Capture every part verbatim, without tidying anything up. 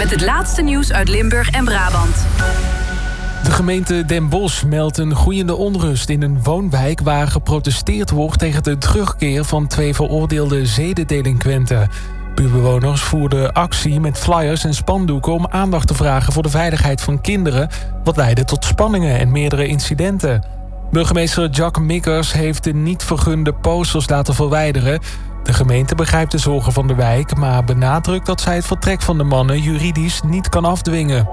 met het laatste nieuws uit Limburg en Brabant. De gemeente Den Bosch meldt een groeiende onrust in een woonwijk waar geprotesteerd wordt tegen de terugkeer van twee veroordeelde zedendelinquenten. Buurbewoners voerden actie met flyers en spandoeken om aandacht te vragen voor de veiligheid van kinderen, wat leidde tot spanningen en meerdere incidenten. Burgemeester Jack Mikkers heeft de niet vergunde posters laten verwijderen. De gemeente begrijpt de zorgen van de wijk, maar benadrukt dat zij het vertrek van de mannen juridisch niet kan afdwingen.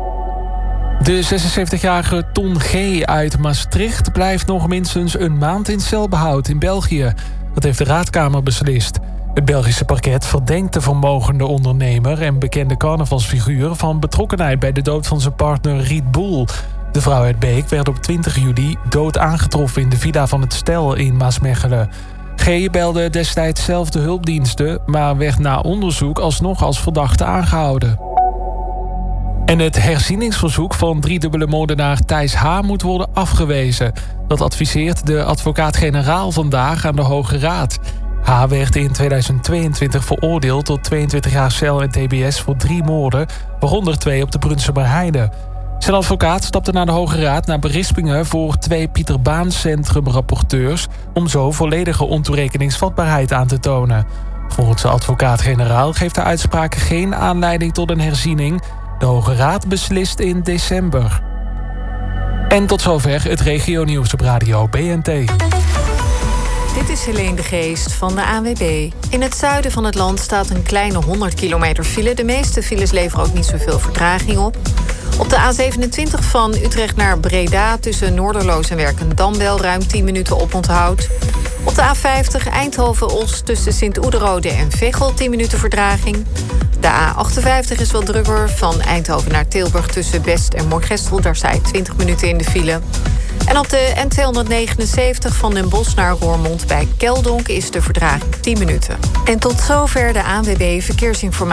De zesenzeventigjarige Ton G. uit Maastricht blijft nog minstens een maand in celbehoud in België. Dat heeft de Raadkamer beslist. Het Belgische parket verdenkt de vermogende ondernemer en bekende carnavalsfiguur van betrokkenheid bij de dood van zijn partner Riet Boel. De vrouw uit Beek werd op twintig juli dood aangetroffen in de villa van het stel in Maasmechelen. G. belde destijds zelf de hulpdiensten, maar werd na onderzoek alsnog als verdachte aangehouden. En het herzieningsverzoek van driedubbele moordenaar Thijs H. moet worden afgewezen. Dat adviseert de advocaat-generaal vandaag aan de Hoge Raad. H. werd in tweeduizend tweeëntwintig veroordeeld tot tweeëntwintig jaar cel en tbs voor drie moorden, waaronder twee op de Brunsumerheide. Zijn advocaat stapte naar de Hoge Raad naar berispingen voor twee Pieter Baan Centrum-rapporteurs om zo volledige ontoerekeningsvatbaarheid aan te tonen. Volgens de advocaat-generaal geeft de uitspraak geen aanleiding tot een herziening. De Hoge Raad beslist in december. En tot zover het regionieuws op radio B N T. Dit is Helene de Geest van de A N W B. In het zuiden van het land staat een kleine honderd kilometer file. De meeste files leveren ook niet zoveel vertraging op. Op de A zevenentwintig van Utrecht naar Breda tussen Noorderloos en Werkendam wel ruim tien minuten oponthoud. Op de A vijftig Eindhoven-Os tussen Sint-Oederode en Veghel tien minuten vertraging. De A achtenvijftig is wel drukker van Eindhoven naar Tilburg tussen Best en Moorgestel. Daar sta je twintig minuten in de file. En op de N tweehonderdnegenenzeventig van Den Bosch naar Roermond bij Keldonk is de vertraging tien minuten. En tot zover de A N W B Verkeersinformatie.